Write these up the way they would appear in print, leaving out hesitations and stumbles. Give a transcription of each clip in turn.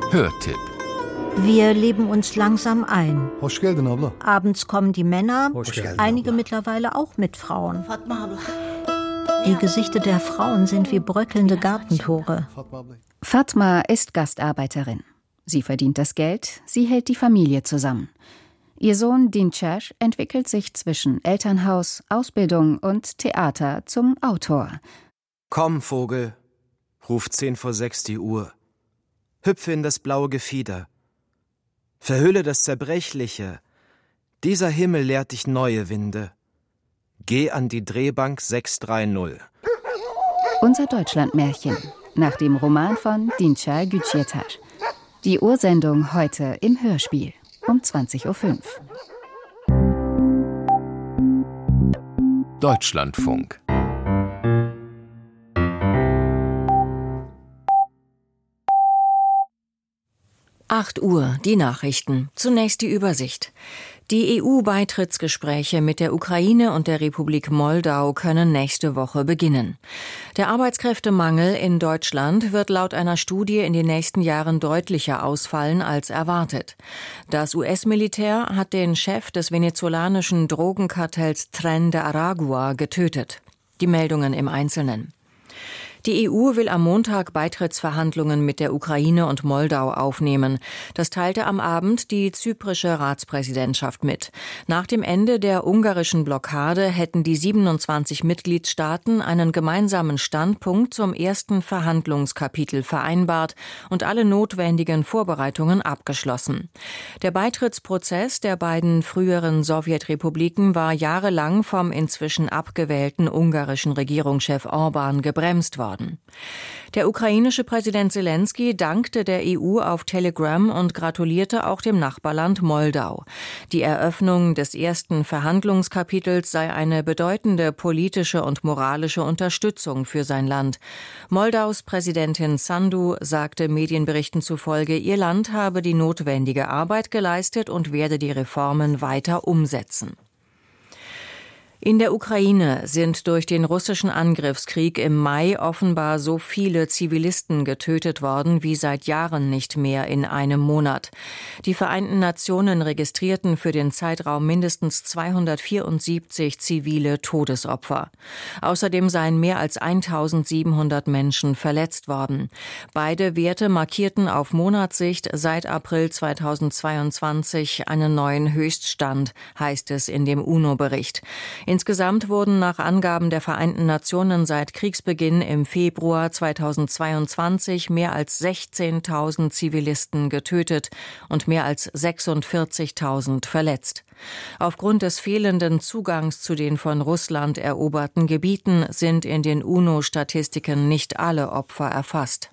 Hörtipp. Wir leben uns langsam ein. Hoş geldin abla. Abends kommen die Männer, einige abla. mittlerweile auch mit Frauen. Die Gesichter der Frauen sind wie bröckelnde Gartentore. Fatma ist Gastarbeiterin. Sie verdient das Geld, sie hält die Familie zusammen. Ihr Sohn Dinçer entwickelt sich zwischen Elternhaus, Ausbildung und Theater zum Autor. Komm, Vogel, ruft 5:10 die Uhr. Hüpfe in das blaue Gefieder. Verhülle das Zerbrechliche. Dieser Himmel lehrt dich neue Winde. Geh an die Drehbank 630. Unser Deutschlandmärchen, nach dem Roman von Dinçer Gücietar. Die Ursendung heute im Hörspiel um 20:05 Uhr. Deutschlandfunk. Acht Uhr, die Nachrichten. Zunächst die Übersicht. Die EU-Beitrittsgespräche mit der Ukraine und der Republik Moldau können nächste Woche beginnen. Der Arbeitskräftemangel in Deutschland wird laut einer Studie in den nächsten Jahren deutlicher ausfallen als erwartet. Das US-Militär hat den Chef des venezolanischen Drogenkartells Tren de Aragua getötet. Die Meldungen im Einzelnen. Die EU will am Montag Beitrittsverhandlungen mit der Ukraine und Moldau aufnehmen. Das teilte am Abend die zyprische Ratspräsidentschaft mit. Nach dem Ende der ungarischen Blockade hätten die 27 Mitgliedstaaten einen gemeinsamen Standpunkt zum ersten Verhandlungskapitel vereinbart und alle notwendigen Vorbereitungen abgeschlossen. Der Beitrittsprozess der beiden früheren Sowjetrepubliken war jahrelang vom inzwischen abgewählten ungarischen Regierungschef Orbán gebremst worden. Der ukrainische Präsident Selenskyj dankte der EU auf Telegram und gratulierte auch dem Nachbarland Moldau. Die Eröffnung des ersten Verhandlungskapitels sei eine bedeutende politische und moralische Unterstützung für sein Land. Moldaus Präsidentin Sandu sagte Medienberichten zufolge, ihr Land habe die notwendige Arbeit geleistet und werde die Reformen weiter umsetzen. In der Ukraine sind durch den russischen Angriffskrieg im Mai offenbar so viele Zivilisten getötet worden wie seit Jahren nicht mehr in einem Monat. Die Vereinten Nationen registrierten für den Zeitraum mindestens 274 zivile Todesopfer. Außerdem seien mehr als 1700 Menschen verletzt worden. Beide Werte markierten auf Monatssicht seit April 2022 einen neuen Höchststand, heißt es in dem UNO-Bericht. Insgesamt wurden nach Angaben der Vereinten Nationen seit Kriegsbeginn im Februar 2022 mehr als 16.000 Zivilisten getötet und mehr als 46.000 verletzt. Aufgrund des fehlenden Zugangs zu den von Russland eroberten Gebieten sind in den UNO-Statistiken nicht alle Opfer erfasst.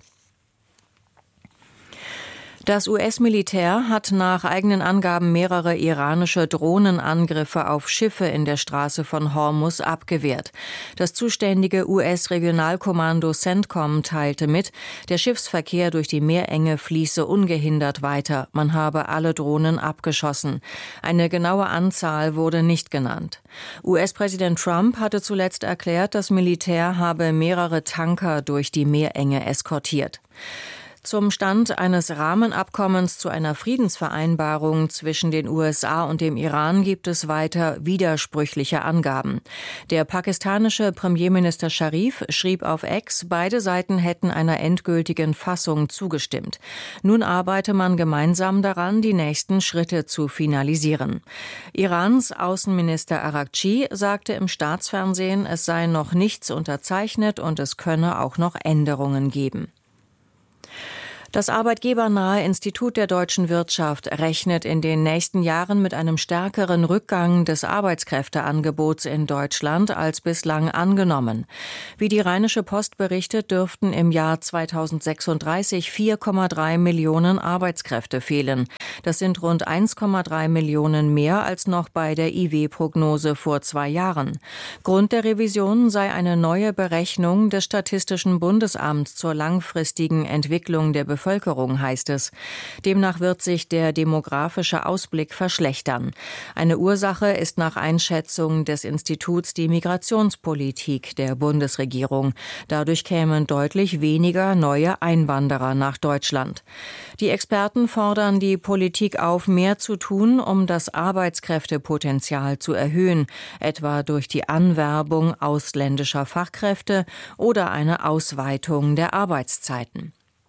Das US-Militär hat nach eigenen Angaben mehrere iranische Drohnenangriffe auf Schiffe in der Straße von Hormuz abgewehrt. Das zuständige US-Regionalkommando CENTCOM teilte mit, der Schiffsverkehr durch die Meerenge fließe ungehindert weiter. Man habe alle Drohnen abgeschossen. Eine genaue Anzahl wurde nicht genannt. US-Präsident Trump hatte zuletzt erklärt, das Militär habe mehrere Tanker durch die Meerenge eskortiert. Zum Stand eines Rahmenabkommens zu einer Friedensvereinbarung zwischen den USA und dem Iran gibt es weiter widersprüchliche Angaben. Der pakistanische Premierminister Sharif schrieb auf X, beide Seiten hätten einer endgültigen Fassung zugestimmt. Nun arbeite man gemeinsam daran, die nächsten Schritte zu finalisieren. Irans Außenminister Araghchi sagte im Staatsfernsehen, es sei noch nichts unterzeichnet und es könne auch noch Änderungen geben. Das arbeitgebernahe Institut der deutschen Wirtschaft rechnet in den nächsten Jahren mit einem stärkeren Rückgang des Arbeitskräfteangebots in Deutschland als bislang angenommen. Wie die Rheinische Post berichtet, dürften im Jahr 2036 4,3 Millionen Arbeitskräfte fehlen. Das sind rund 1,3 Millionen mehr als noch bei der IW-Prognose vor 2 Jahren. Grund der Revision sei eine neue Berechnung des Statistischen Bundesamts zur langfristigen Entwicklung der Bevölkerung Bevölkerung, heißt es. Demnach wird sich der demografische Ausblick verschlechtern. Eine Ursache ist nach Einschätzung des Instituts die Migrationspolitik der Bundesregierung. Dadurch kämen deutlich weniger neue Einwanderer nach Deutschland. Die Experten fordern die Politik auf, mehr zu tun, um das Arbeitskräftepotenzial zu erhöhen, etwa durch die Anwerbung ausländischer Fachkräfte oder eine Ausweitung der Arbeitszeiten.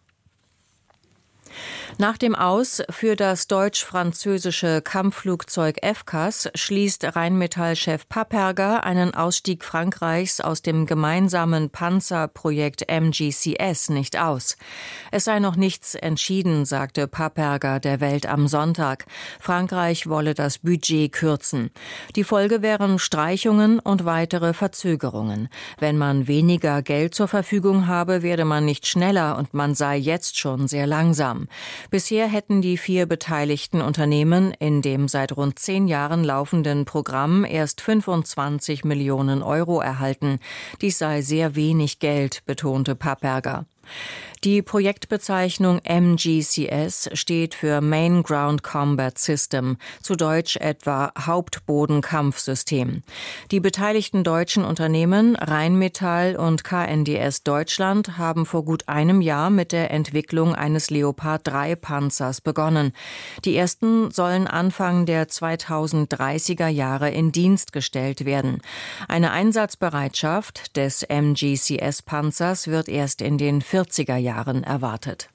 Nach dem Aus für das deutsch-französische Kampfflugzeug FCAS schließt Rheinmetall-Chef Papperger einen Ausstieg Frankreichs aus dem gemeinsamen Panzerprojekt MGCS nicht aus. Es sei noch nichts entschieden, sagte Papperger der Welt am Sonntag. Frankreich wolle das Budget kürzen. Die Folge wären Streichungen und weitere Verzögerungen. Wenn man weniger Geld zur Verfügung habe, werde man nicht schneller und man sei jetzt schon sehr langsam. Bisher hätten die 4 beteiligten Unternehmen in dem seit rund 10 Jahren laufenden Programm erst 25 Millionen Euro erhalten. Dies sei sehr wenig Geld, betonte Papperger. Die Projektbezeichnung MGCS steht für Main Ground Combat System, zu Deutsch etwa Hauptbodenkampfsystem. Die beteiligten deutschen Unternehmen Rheinmetall und KNDS Deutschland haben vor gut einem Jahr mit der Entwicklung eines Leopard 3 Panzers begonnen. Die ersten sollen Anfang der 2030er Jahre in Dienst gestellt werden. Eine Einsatzbereitschaft des MGCS Panzers wird erst in den 40er Jahren erwartet.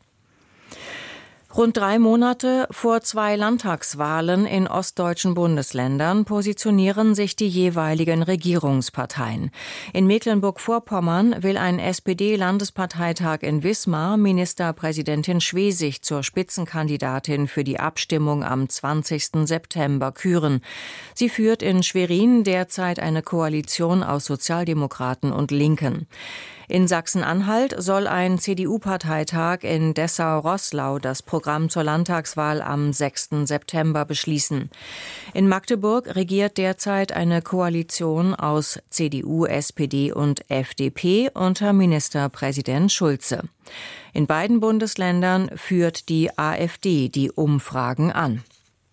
Rund 3 Monate vor 2 Landtagswahlen in ostdeutschen Bundesländern positionieren sich die jeweiligen Regierungsparteien. In Mecklenburg-Vorpommern will ein SPD-Landesparteitag in Wismar Ministerpräsidentin Schwesig zur Spitzenkandidatin für die Abstimmung am 20. September küren. Sie führt in Schwerin derzeit eine Koalition aus Sozialdemokraten und Linken. In Sachsen-Anhalt soll ein CDU-Parteitag in Dessau-Roßlau das Programm zur Landtagswahl am 6. September beschließen. In Magdeburg regiert derzeit eine Koalition aus CDU, SPD und FDP unter Ministerpräsident Schulze. In beiden Bundesländern führt die AfD die Umfragen an.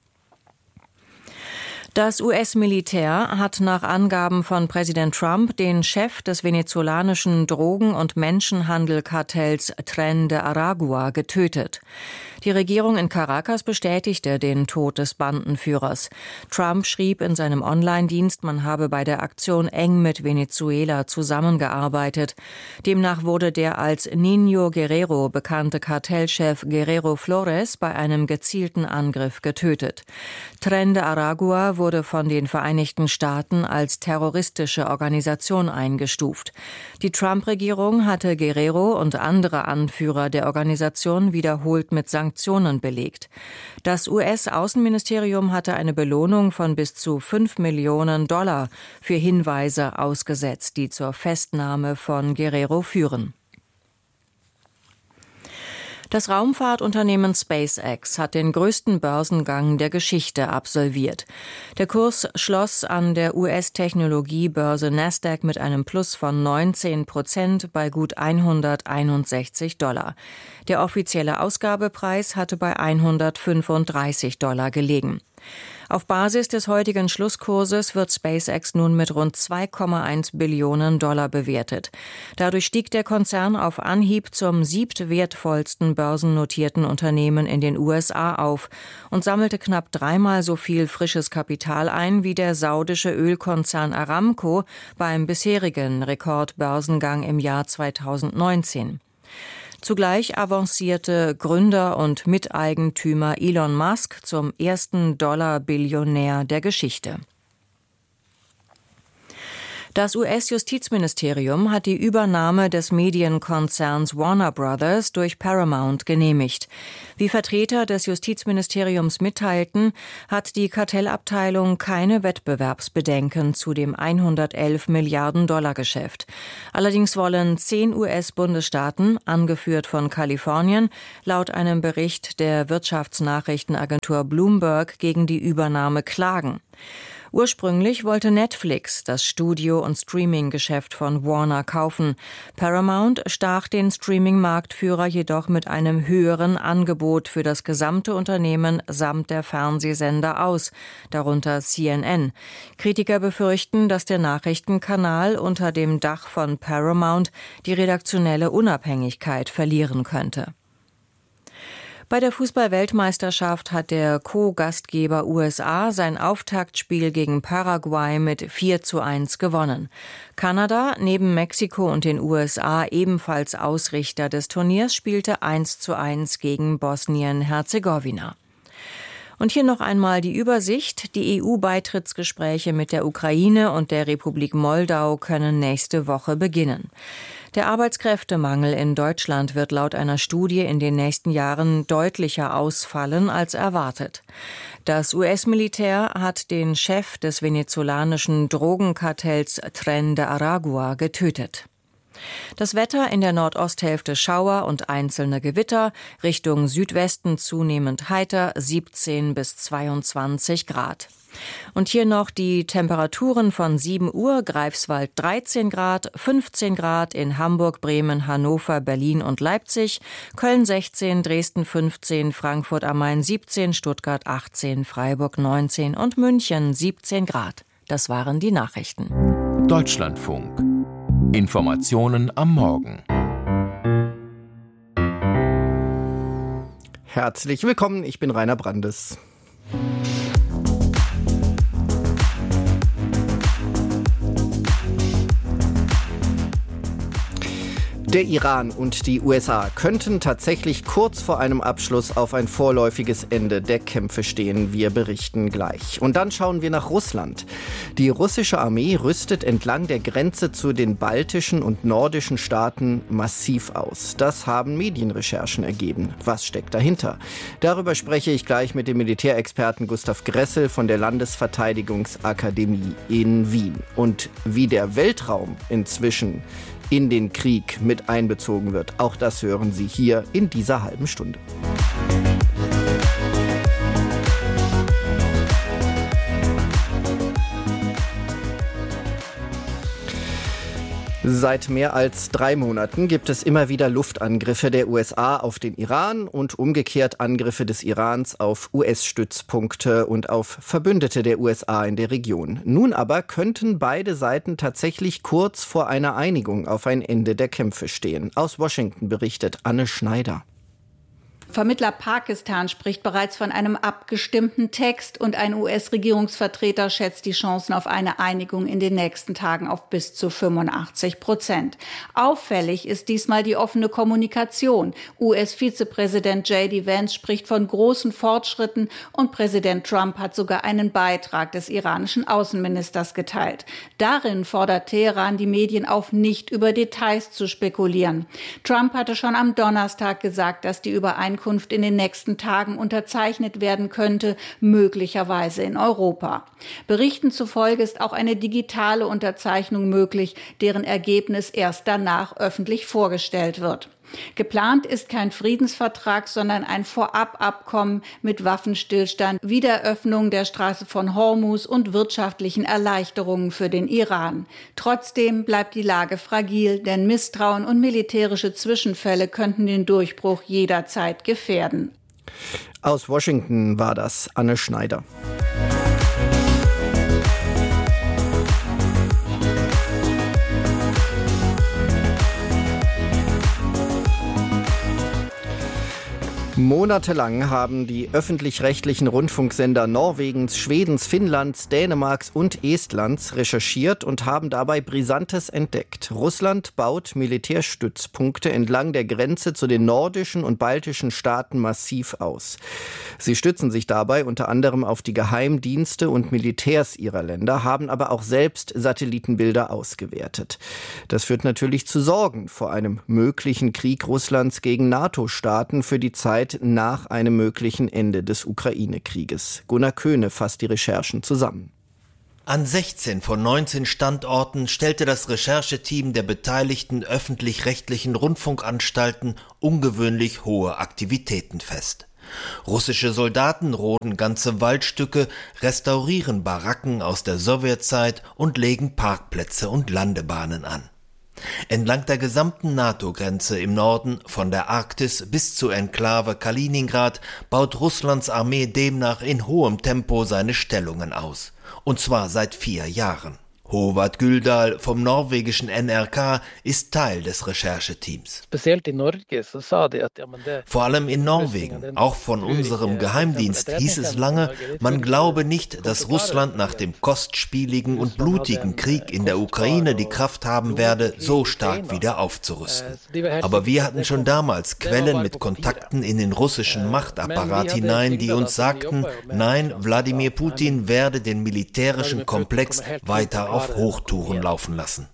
Das US-Militär hat nach Angaben von Präsident Trump den Chef des venezolanischen Drogen- und Menschenhandelkartells Tren de Aragua getötet. Die Regierung in Caracas bestätigte den Tod des Bandenführers. Trump schrieb in seinem Online-Dienst, man habe bei der Aktion eng mit Venezuela zusammengearbeitet. Demnach wurde der als Niño Guerrero bekannte Kartellchef Guerrero Flores bei einem gezielten Angriff getötet. Tren de Aragua wurde von den Vereinigten Staaten als terroristische Organisation eingestuft. Die Trump-Regierung hatte Guerrero und andere Anführer der Organisation wiederholt mit Sanktionen belegt. Das US-Außenministerium hatte eine Belohnung von bis zu $5 Millionen für Hinweise ausgesetzt, die zur Festnahme von Guerrero führen. Das Raumfahrtunternehmen SpaceX hat den größten Börsengang der Geschichte absolviert. Der Kurs schloss an der US-Technologiebörse Nasdaq mit einem Plus von 19% bei gut $161. Der offizielle Ausgabepreis hatte bei $135 gelegen. Auf Basis des heutigen Schlusskurses wird SpaceX nun mit rund $2,1 Billionen bewertet. Dadurch stieg der Konzern auf Anhieb zum 7. wertvollsten börsennotierten Unternehmen in den USA auf und sammelte knapp 3-mal so viel frisches Kapital ein wie der saudische Ölkonzern Aramco beim bisherigen Rekordbörsengang im Jahr 2019. Zugleich avancierte Gründer und Miteigentümer Elon Musk zum ersten Dollar-Billionär der Geschichte. Das US-Justizministerium hat die Übernahme des Medienkonzerns Warner Brothers durch Paramount genehmigt. Wie Vertreter des Justizministeriums mitteilten, hat die Kartellabteilung keine Wettbewerbsbedenken zu dem $111 Milliarden Geschäft. Allerdings wollen 10 US-Bundesstaaten, angeführt von Kalifornien, laut einem Bericht der Wirtschaftsnachrichtenagentur Bloomberg gegen die Übernahme klagen. Ursprünglich wollte Netflix das Studio- und Streaming-Geschäft von Warner kaufen. Paramount stach den Streaming-Marktführer jedoch mit einem höheren Angebot für das gesamte Unternehmen samt der Fernsehsender aus, darunter CNN. Kritiker befürchten, dass der Nachrichtenkanal unter dem Dach von Paramount die redaktionelle Unabhängigkeit verlieren könnte. Bei der Fußball-Weltmeisterschaft hat der Co-Gastgeber USA sein Auftaktspiel gegen Paraguay mit 4:1 gewonnen. Kanada, neben Mexiko und den USA ebenfalls Ausrichter des Turniers, spielte 1:1 gegen Bosnien-Herzegowina. Und hier noch einmal die Übersicht. Die EU-Beitrittsgespräche mit der Ukraine und der Republik Moldau können nächste Woche beginnen. Der Arbeitskräftemangel in Deutschland wird laut einer Studie in den nächsten Jahren deutlicher ausfallen als erwartet. Das US-Militär hat den Chef des venezolanischen Drogenkartells Tren de Aragua getötet. Das Wetter: in der Nordosthälfte Schauer und einzelne Gewitter, Richtung Südwesten zunehmend heiter, 17 bis 22 Grad. Und hier noch die Temperaturen von 7 Uhr, Greifswald 13 Grad, 15 Grad in Hamburg, Bremen, Hannover, Berlin und Leipzig, Köln 16, Dresden 15, Frankfurt am Main 17, Stuttgart 18, Freiburg 19 und München 17 Grad. Das waren die Nachrichten. Deutschlandfunk. Informationen am Morgen. Herzlich willkommen, ich bin Rainer Brandes. Der Iran und die USA könnten tatsächlich kurz vor einem Abschluss auf ein vorläufiges Ende der Kämpfe stehen. Wir berichten gleich. Und dann schauen wir nach Russland. Die russische Armee rüstet entlang der Grenze zu den baltischen und nordischen Staaten massiv aus. Das haben Medienrecherchen ergeben. Was steckt dahinter? Darüber spreche ich gleich mit dem Militärexperten Gustav Gressel von der Landesverteidigungsakademie in Wien. Und wie der Weltraum inzwischen in den Krieg mit einbezogen wird. Auch das hören Sie hier in dieser halben Stunde. Seit mehr als 3 Monaten gibt es immer wieder Luftangriffe der USA auf den Iran und umgekehrt Angriffe des Irans auf US-Stützpunkte und auf Verbündete der USA in der Region. Nun aber könnten beide Seiten tatsächlich kurz vor einer Einigung auf ein Ende der Kämpfe stehen. Aus Washington berichtet Anne Schneider. Vermittler Pakistan spricht bereits von einem abgestimmten Text und ein US-Regierungsvertreter schätzt die Chancen auf eine Einigung in den nächsten Tagen auf bis zu 85%. Auffällig ist diesmal die offene Kommunikation. US-Vizepräsident J.D. Vance spricht von großen Fortschritten und Präsident Trump hat sogar einen Beitrag des iranischen Außenministers geteilt. Darin fordert Teheran die Medien auf, nicht über Details zu spekulieren. Trump hatte schon am Donnerstag gesagt, dass die Übereinkunft in den nächsten Tagen unterzeichnet werden könnte, möglicherweise in Europa. Berichten zufolge ist auch eine digitale Unterzeichnung möglich, deren Ergebnis erst danach öffentlich vorgestellt wird. Geplant ist kein Friedensvertrag, sondern ein Vorababkommen mit Waffenstillstand, Wiederöffnung der Straße von Hormuz und wirtschaftlichen Erleichterungen für den Iran. Trotzdem bleibt die Lage fragil, denn Misstrauen und militärische Zwischenfälle könnten den Durchbruch jederzeit gefährden. Aus Washington war das Anne Schneider. Monatelang haben die öffentlich-rechtlichen Rundfunksender Norwegens, Schwedens, Finnlands, Dänemarks und Estlands recherchiert und haben dabei Brisantes entdeckt. Russland baut Militärstützpunkte entlang der Grenze zu den nordischen und baltischen Staaten massiv aus. Sie stützen sich dabei unter anderem auf die Geheimdienste und Militärs ihrer Länder, haben aber auch selbst Satellitenbilder ausgewertet. Das führt natürlich zu Sorgen vor einem möglichen Krieg Russlands gegen NATO-Staaten für die Zeit nach einem möglichen Ende des Ukraine-Krieges. Gunnar Köhne fasst die Recherchen zusammen. An 16 von 19 Standorten stellte das Rechercheteam der beteiligten öffentlich-rechtlichen Rundfunkanstalten ungewöhnlich hohe Aktivitäten fest. Russische Soldaten roden ganze Waldstücke, restaurieren Baracken aus der Sowjetzeit und legen Parkplätze und Landebahnen an. Entlang der gesamten NATO-Grenze im Norden, von der Arktis bis zur Enklave Kaliningrad, baut Russlands Armee demnach in hohem Tempo seine Stellungen aus. Und zwar seit 4 Jahren. Håvard Gyldal vom norwegischen NRK ist Teil des Rechercheteams. Vor allem in Norwegen, auch von unserem Geheimdienst, hieß es lange, man glaube nicht, dass Russland nach dem kostspieligen und blutigen Krieg in der Ukraine die Kraft haben werde, so stark wieder aufzurüsten. Aber wir hatten schon damals Quellen mit Kontakten in den russischen Machtapparat hinein, die uns sagten, nein, Wladimir Putin werde den militärischen Komplex weiter auf Hochtouren laufen lassen.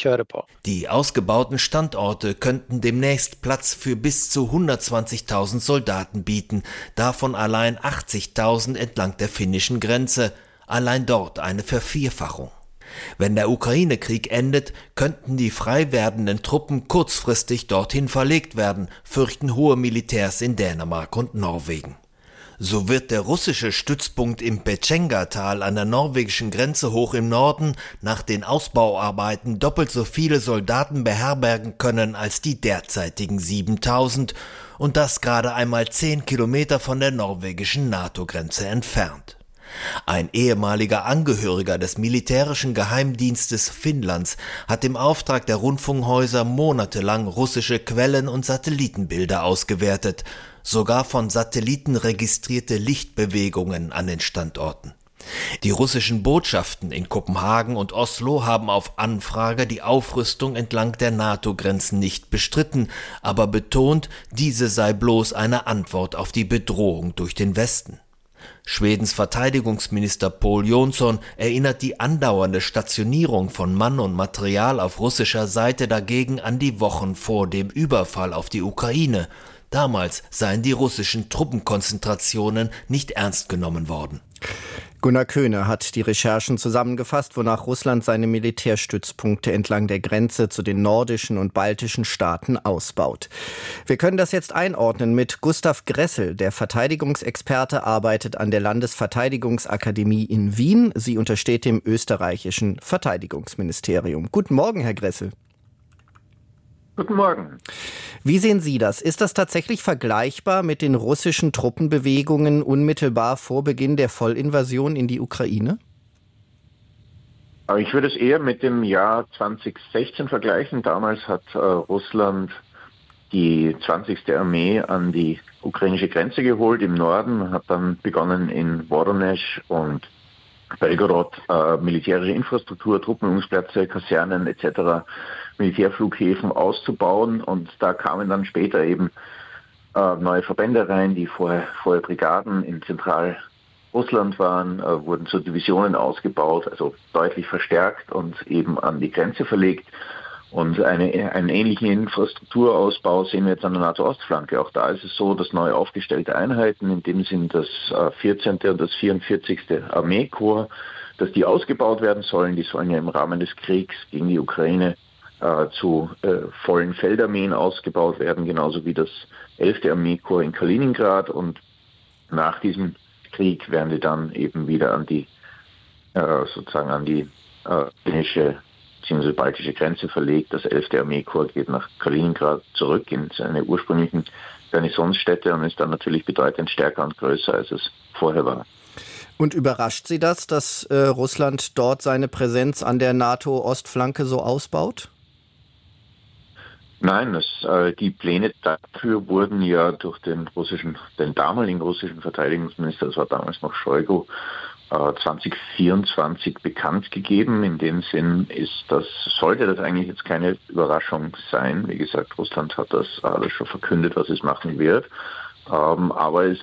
Die ausgebauten Standorte könnten demnächst Platz für bis zu 120.000 Soldaten bieten, davon allein 80.000 entlang der finnischen Grenze, allein dort eine Vervierfachung. Wenn der Ukraine-Krieg endet, könnten die frei werdenden Truppen kurzfristig dorthin verlegt werden, fürchten hohe Militärs in Dänemark und Norwegen. So wird der russische Stützpunkt im Petschenga-Tal an der norwegischen Grenze hoch im Norden nach den Ausbauarbeiten doppelt so viele Soldaten beherbergen können als die derzeitigen 7.000 und das gerade einmal 10 Kilometer von der norwegischen NATO-Grenze entfernt. Ein ehemaliger Angehöriger des militärischen Geheimdienstes Finnlands hat im Auftrag der Rundfunkhäuser monatelang russische Quellen und Satellitenbilder ausgewertet, sogar von Satelliten registrierte Lichtbewegungen an den Standorten. Die russischen Botschaften in Kopenhagen und Oslo haben auf Anfrage die Aufrüstung entlang der NATO-Grenzen nicht bestritten, aber betont, diese sei bloß eine Antwort auf die Bedrohung durch den Westen. Schwedens Verteidigungsminister Pål Jonson erinnert die andauernde Stationierung von Mann und Material auf russischer Seite dagegen an die Wochen vor dem Überfall auf die Ukraine. Damals seien die russischen Truppenkonzentrationen nicht ernst genommen worden. Gunnar Köhne hat die Recherchen zusammengefasst, wonach Russland seine Militärstützpunkte entlang der Grenze zu den nordischen und baltischen Staaten ausbaut. Wir können das jetzt einordnen mit Gustav Gressel. Der Verteidigungsexperte arbeitet an der Landesverteidigungsakademie in Wien. Sie untersteht dem österreichischen Verteidigungsministerium. Guten Morgen, Herr Gressel. Guten Morgen. Wie sehen Sie das? Ist das tatsächlich vergleichbar mit den russischen Truppenbewegungen unmittelbar vor Beginn der Vollinvasion in die Ukraine? Ich würde es eher mit dem Jahr 2016 vergleichen. Damals hat Russland die 20. Armee an die ukrainische Grenze geholt im Norden, hat dann begonnen in Woronesch und Belgorod militärische Infrastruktur, Truppenübungsplätze, Kasernen etc., Militärflughäfen auszubauen, und da kamen dann später eben neue Verbände rein, die vorher Brigaden in Zentralrussland waren, wurden zu Divisionen ausgebaut, also deutlich verstärkt und eben an die Grenze verlegt. Und einen ähnlichen Infrastrukturausbau sehen wir jetzt an der NATO-Ostflanke. Auch da ist es so, dass neu aufgestellte Einheiten, in dem sind das 14. und das 44. Armeekorps, dass die ausgebaut werden sollen. Die sollen ja im Rahmen des Kriegs gegen die Ukraine zu vollen Feldarmeen ausgebaut werden, genauso wie das 11. Armeekorps in Kaliningrad. Und nach diesem Krieg werden die dann eben wieder an die finnische bzw. baltische Grenze verlegt. Das 11. Armeekorps geht nach Kaliningrad zurück in seine ursprünglichen Garnisonsstädte und ist dann natürlich bedeutend stärker und größer, als es vorher war. Und überrascht Sie das, dass Russland dort seine Präsenz an der NATO-Ostflanke so ausbaut? Nein, die Pläne dafür wurden ja durch den damaligen russischen Verteidigungsminister, das war damals noch Shoigu, 2024 bekannt gegeben. In dem Sinn sollte das eigentlich jetzt keine Überraschung sein. Wie gesagt, Russland hat das alles schon verkündet, was es machen wird. Aber es ist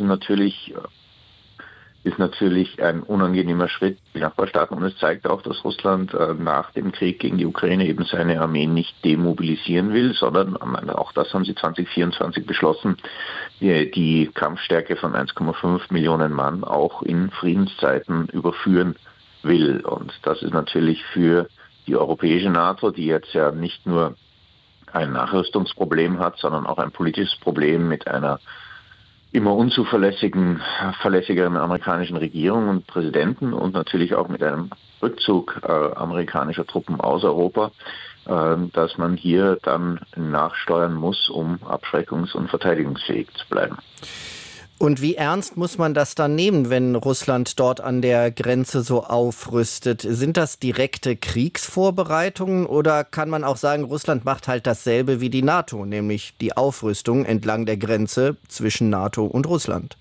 natürlich ein unangenehmer Schritt für die Nachbarstaaten, und es zeigt auch, dass Russland nach dem Krieg gegen die Ukraine eben seine Armee nicht demobilisieren will, sondern, auch das haben sie 2024 beschlossen, die Kampfstärke von 1,5 Millionen Mann auch in Friedenszeiten überführen will. Und das ist natürlich für die europäische NATO, die jetzt ja nicht nur ein Nachrüstungsproblem hat, sondern auch ein politisches Problem mit einer immer unzuverlässigeren amerikanischen Regierung und Präsidenten und natürlich auch mit einem Rückzug amerikanischer Truppen aus Europa, dass man hier dann nachsteuern muss, um abschreckungs- und verteidigungsfähig zu bleiben. Und wie ernst muss man das dann nehmen, wenn Russland dort an der Grenze so aufrüstet? Sind das direkte Kriegsvorbereitungen oder kann man auch sagen, Russland macht halt dasselbe wie die NATO, nämlich die Aufrüstung entlang der Grenze zwischen NATO und Russland?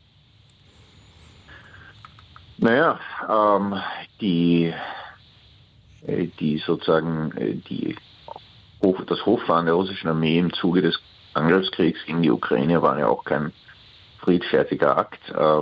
Naja, das Hochfahren der russischen Armee im Zuge des Angriffskriegs gegen die Ukraine war ja auch kein friedfertiger Akt,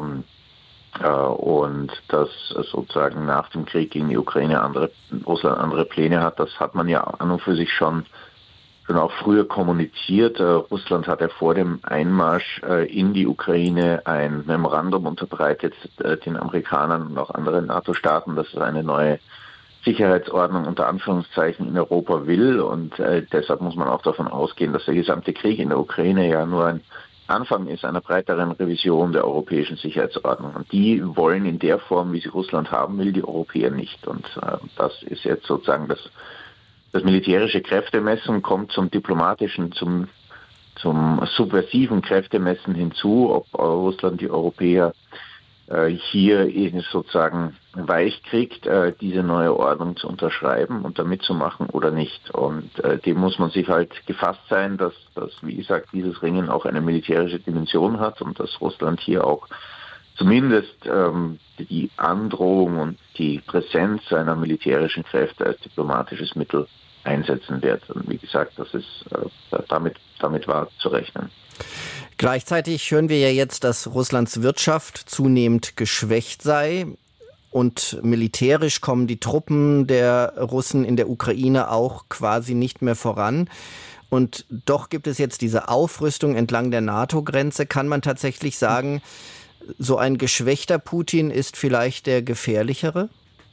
und dass sozusagen nach dem Krieg gegen die Ukraine Russland andere Pläne hat, das hat man ja an und für sich schon auch früher kommuniziert. Russland hat ja vor dem Einmarsch in die Ukraine ein Memorandum unterbreitet den Amerikanern und auch anderen NATO-Staaten, dass es eine neue Sicherheitsordnung unter Anführungszeichen in Europa will, und deshalb muss man auch davon ausgehen, dass der gesamte Krieg in der Ukraine ja nur ein Anfang ist einer breiteren Revision der europäischen Sicherheitsordnung. Und die wollen in der Form, wie sie Russland haben will, die Europäer nicht. Und das ist jetzt sozusagen das militärische Kräftemessen kommt zum diplomatischen, zum subversiven Kräftemessen hinzu, ob Russland die Europäer hier sozusagen weich kriegt, diese neue Ordnung zu unterschreiben und da mitzumachen oder nicht. Und dem muss man sich halt gefasst sein, dass wie gesagt, dieses Ringen auch eine militärische Dimension hat und dass Russland hier auch zumindest die Androhung und die Präsenz seiner militärischen Kräfte als diplomatisches Mittel einsetzen wird. Und wie gesagt, das ist damit war zu rechnen. Gleichzeitig hören wir ja jetzt, dass Russlands Wirtschaft zunehmend geschwächt sei und militärisch kommen die Truppen der Russen in der Ukraine auch quasi nicht mehr voran. Und doch gibt es jetzt diese Aufrüstung entlang der NATO-Grenze. Kann man tatsächlich sagen, so ein geschwächter Putin ist vielleicht der gefährlichere?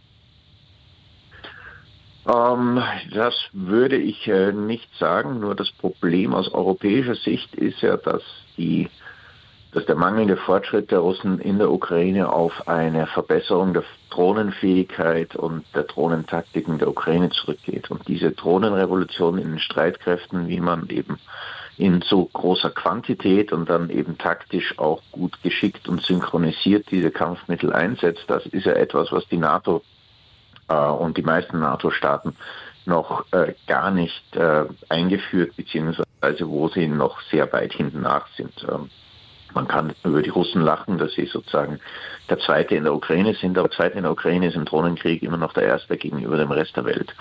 Das würde ich nicht sagen. Nur das Problem aus europäischer Sicht ist ja, dass der mangelnde Fortschritt der Russen in der Ukraine auf eine Verbesserung der Drohnenfähigkeit und der Drohnentaktiken der Ukraine zurückgeht. Und diese Drohnenrevolution in den Streitkräften, wie man eben in so großer Quantität und dann eben taktisch auch gut geschickt und synchronisiert diese Kampfmittel einsetzt, das ist ja etwas, was die NATO und die meisten NATO-Staaten noch gar nicht eingeführt, beziehungsweise wo sie noch sehr weit hinten nach sind. Man kann über die Russen lachen, dass sie sozusagen der Zweite in der Ukraine sind, aber der Zweite in der Ukraine ist im Drohnenkrieg immer noch der Erste gegenüber dem Rest der Welt.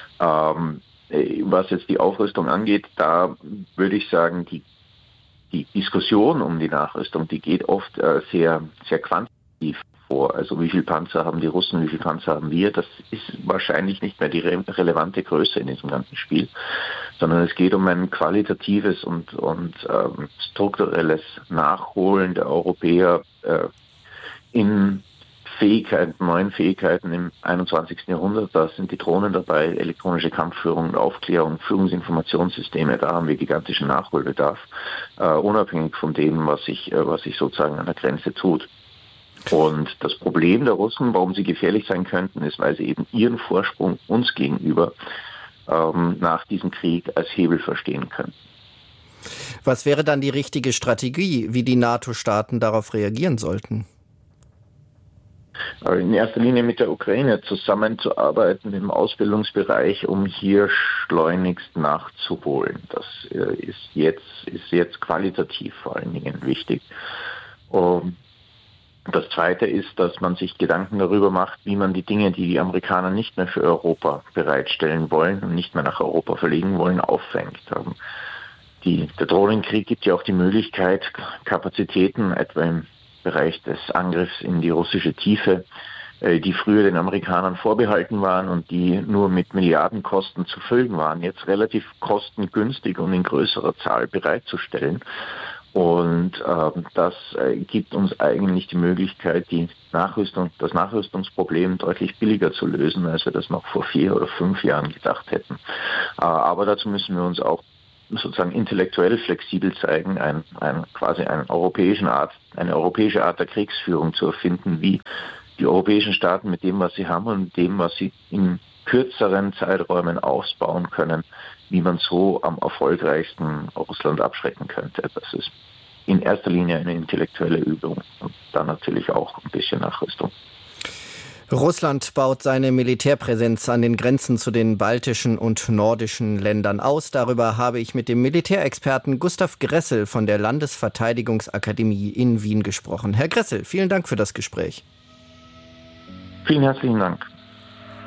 Was jetzt die Aufrüstung angeht, da würde ich sagen, die Diskussion um die Nachrüstung, die geht oft sehr, sehr quantitativ vor. Also wie viel Panzer haben die Russen, wie viel Panzer haben wir? Das ist wahrscheinlich nicht mehr die relevante Größe in diesem ganzen Spiel, sondern es geht um ein qualitatives und strukturelles Nachholen der Europäer in neuen Fähigkeiten im 21. Jahrhundert. Da sind die Drohnen dabei, elektronische Kampfführung, Aufklärung, Führungsinformationssysteme. Da haben wir gigantischen Nachholbedarf, unabhängig von dem, was sich sozusagen an der Grenze tut. Und das Problem der Russen, warum sie gefährlich sein könnten, ist, weil sie eben ihren Vorsprung uns gegenüber nach diesem Krieg als Hebel verstehen können. Was wäre dann die richtige Strategie, wie die NATO-Staaten darauf reagieren sollten? In erster Linie mit der Ukraine zusammenzuarbeiten im Ausbildungsbereich, um hier schleunigst nachzuholen. Das ist jetzt qualitativ vor allen Dingen wichtig. Das Zweite ist, dass man sich Gedanken darüber macht, wie man die Dinge, die die Amerikaner nicht mehr für Europa bereitstellen wollen und nicht mehr nach Europa verlegen wollen, auffängt. Der Drohnenkrieg gibt ja auch die Möglichkeit, Kapazitäten, etwa im Bereich des Angriffs in die russische Tiefe, die früher den Amerikanern vorbehalten waren und die nur mit Milliardenkosten zu füllen waren, jetzt relativ kostengünstig und in größerer Zahl bereitzustellen. Und das gibt uns eigentlich die Möglichkeit, das Nachrüstungsproblem deutlich billiger zu lösen, als wir das noch vor 4 oder 5 Jahren gedacht hätten. Aber dazu müssen wir uns auch sozusagen intellektuell flexibel zeigen, quasi eine europäische Art der Kriegsführung zu erfinden, wie die europäischen Staaten mit dem, was sie haben und mit dem, was sie in kürzeren Zeiträumen ausbauen können, wie man so am erfolgreichsten Russland abschrecken könnte. Das ist in erster Linie eine intellektuelle Übung und dann natürlich auch ein bisschen Nachrüstung. Russland baut seine Militärpräsenz an den Grenzen zu den baltischen und nordischen Ländern aus. Darüber habe ich mit dem Militärexperten Gustav Gressel von der Landesverteidigungsakademie in Wien gesprochen. Herr Gressel, vielen Dank für das Gespräch. Vielen herzlichen Dank.